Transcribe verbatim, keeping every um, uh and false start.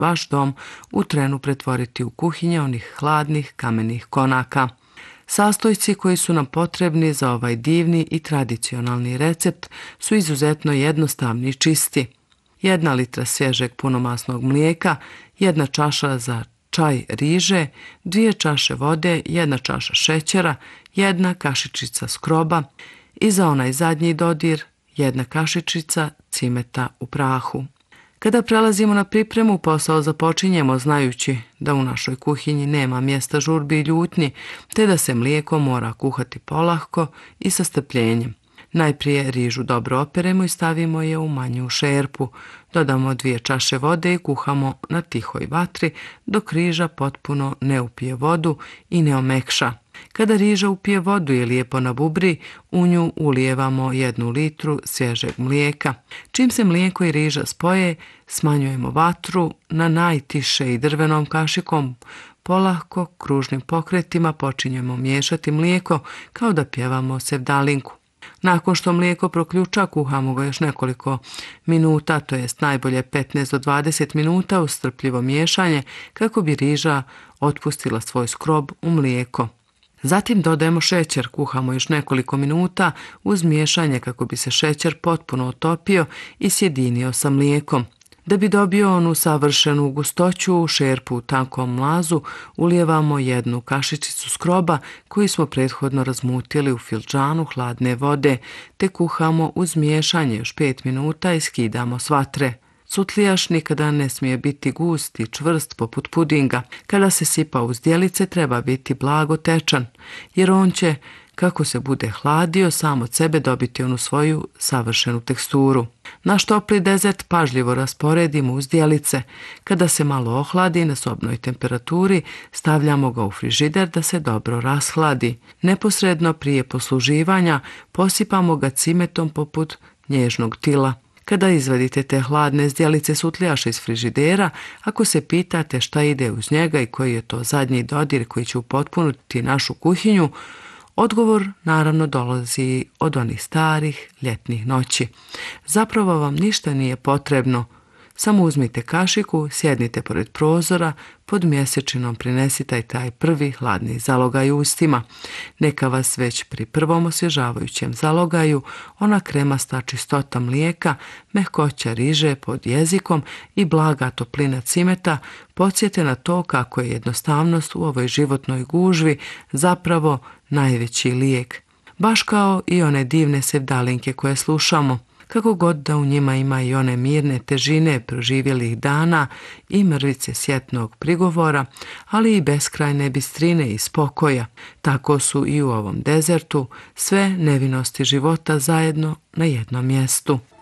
vaš dom u trenu pretvoriti u kuhinje onih hladnih kamenih konaka. Sastojci koji su nam potrebni za ovaj divni i tradicionalni recept su izuzetno jednostavni i čisti. Jedna litra svježeg punomasnog mlijeka, jedna čaša za čaj riže, dvije čaše vode, jedna čaša šećera, jedna kašičica skroba i za onaj zadnji dodir jedna kašičica cimeta u prahu. Kada prelazimo na pripremu, posao započinjemo znajući da u našoj kuhinji nema mjesta žurbi i ljutnji, te da se mlijeko mora kuhati polahko i sa strpljenjem. Najprije rižu dobro operemo i stavimo je u manju šerpu. Dodamo dvije čaše vode i kuhamo na tihoj vatri dok riža potpuno ne upije vodu i ne omekša. Kada riža upije vodu i lijepo nabubri, u nju ulijevamo jednu litru svježeg mlijeka. Čim se mlijeko i riža spoje, smanjujemo vatru na najtiše i drvenom kašikom. Polahko, kružnim pokretima počinjemo miješati mlijeko kao da pjevamo sevdalinku. Nakon što mlijeko proključa, kuhamo ga još nekoliko minuta, to jest najbolje petnaest do dvadeset minuta uz strpljivo miješanje kako bi riža otpustila svoj skrob u mlijeko. Zatim dodajemo šećer, kuhamo još nekoliko minuta uz miješanje kako bi se šećer potpuno otopio i sjedinio sa mlijekom. Da bi dobio onu savršenu gustoću, u šerpu u tankom mlazu ulijevamo jednu kašičicu skroba koju smo prethodno razmutili u filđanu hladne vode, te kuhamo uz miješanje još pet minuta i skidamo s vatre. Sutlijaš nikada ne smije biti gust i čvrst poput pudinga. Kada se sipa uz djelice treba biti blago tečan, jer on će, kako se bude hladio, sam od sebe dobiti onu svoju savršenu teksturu. Naš topli dezert pažljivo rasporedimo uz djelice. Kada se malo ohladi na sobnoj temperaturi, stavljamo ga u frižider da se dobro rashladi. Neposredno prije posluživanja posipamo ga cimetom poput nježnog tila. Kada izvadite te hladne zdjelice sutlijaša iz frižidera, ako se pitate šta ide uz njega i koji je to zadnji dodir koji će upotpuniti našu kuhinju, odgovor naravno dolazi od onih starih ljetnih noći. Zapravo vam ništa nije potrebno. Samo uzmite kašiku, sjednite pored prozora, pod mjesečinom prinesite taj prvi hladni zalogaj ustima. Neka vas već pri prvom osvježavajućem zalogaju ona kremasta čistota mlijeka, mehkoća riže pod jezikom i blaga toplina cimeta podsjete na to kako je jednostavnost u ovoj životnoj gužvi zapravo najveći lijek. Baš kao i one divne sevdalinke koje slušamo. Kako god da u njima ima i one mirne težine proživjelih dana i mrvice sjetnog prigovora, ali i beskrajne bistrine i spokoja, tako su i u ovom dezertu sve nevinosti života zajedno na jednom mjestu.